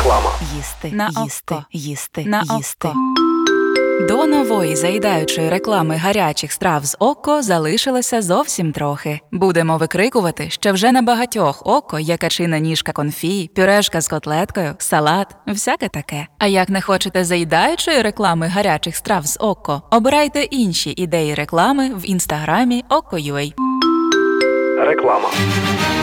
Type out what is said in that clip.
Реклама. Їсти, На їсти, око. їсти, На їсти. око. До нової заїдаючої реклами гарячих страв з око залишилося зовсім трохи. Будемо викрикувати, що вже на багатьох око є качина ніжка конфі, пюрешка з котлеткою, салат, всяке таке. А як не хочете заїдаючої реклами гарячих страв з око, обирайте інші ідеї реклами в інстаграмі Okko.ua. Реклама.